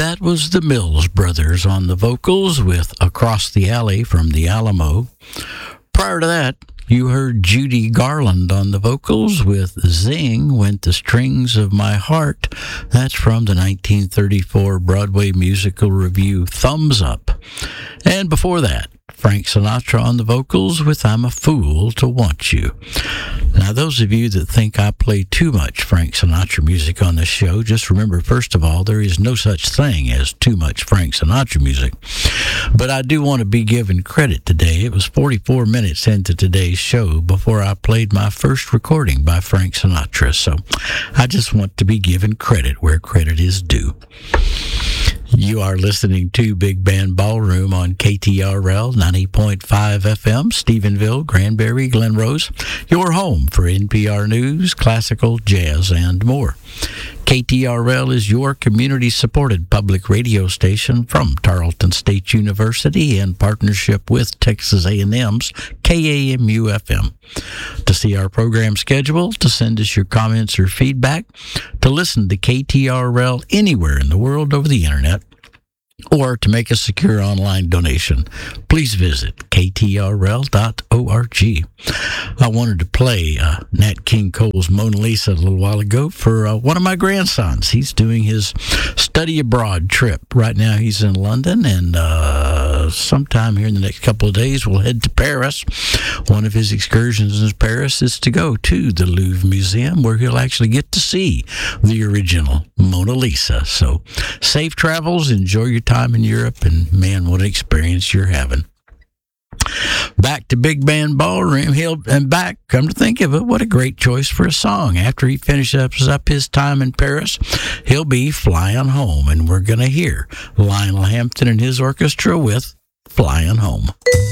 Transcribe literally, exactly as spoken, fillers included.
That was the Mills Brothers on the vocals with Across the Alley from the Alamo. Prior to that, you heard Judy Garland on the vocals with Zing Went the Strings of My Heart. That's from the nineteen thirty-four Broadway musical review Thumbs Up. And before that, Frank Sinatra on the vocals with I'm a Fool to Want You. Now, those of you that think I play too much Frank Sinatra music on this show, just remember, first of all, there is no such thing as too much Frank Sinatra music. But I do want to be given credit today. It was forty-four minutes into today's show before I played my first recording by Frank Sinatra. So I just want to be given credit where credit is due. You are listening to Big Band Ballroom on K T R L ninety point five F M, Stephenville, Granbury, Glen Rose, your home for N P R News, classical, jazz, and more. K T R L is your community-supported public radio station from Tarleton State University in partnership with Texas A and M's K A M U F M. To see our program schedule, to send us your comments or feedback, to listen to K T R L anywhere in the world over the internet, or to make a secure online donation, please visit K T R L dot org. I wanted to play uh, Nat King Cole's Mona Lisa a little while ago for uh, one of my grandsons. He's doing his study abroad trip. Right now he's in London, and uh, sometime here in the next couple of days we'll head to Paris. One of his excursions in Paris is to go to the Louvre Museum, where he'll actually get to see the original Mona Lisa. So safe travels, enjoy your time in Europe, and man, what an experience you're having. Back to Big Band Ballroom, he'll and back, come to think of it, what a great choice for a song. After he finishes up his time in Paris, he'll be flying home, and we're going to hear Lionel Hampton and his orchestra with Flying Home.